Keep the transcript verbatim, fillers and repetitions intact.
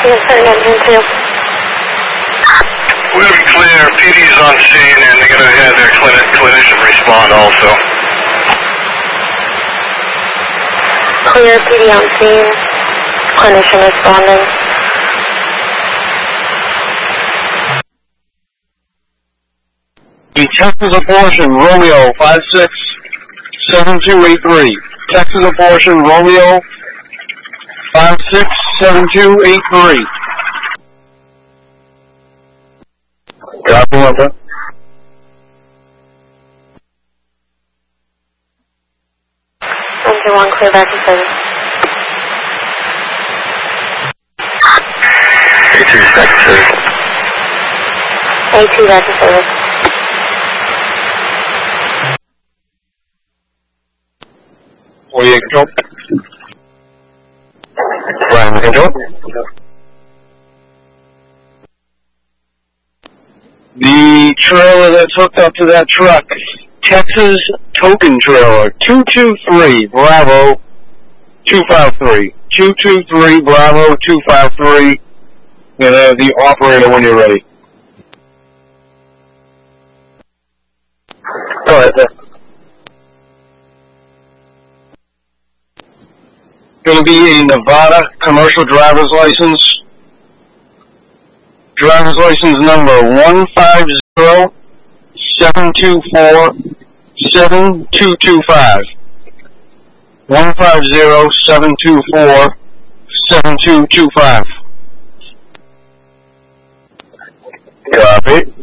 Yes, sir, engine two. We're going to be clear. P D's on scene, and they're going to have their clinic, clinician respond also. Clear, P D on scene. Clinician responding. The Texas abortion, Romeo five six seven two eight three. Texas abortion, Romeo five six seven two eight three. Copy, Lambda. Engine one, clear back to service. A two, back to service. A two, back to service. forty-eight control. Ryan control. The trailer that's hooked up to that truck, Texas token trailer, two two three Bravo two five three. two two three Bravo two five three. And uh, the operator when you're ready. Go ahead, sir. Going to be a Nevada commercial driver's license. Driver's license number one five zero seven two four seven two two five. one five zero seven two four seven two two five. Copy.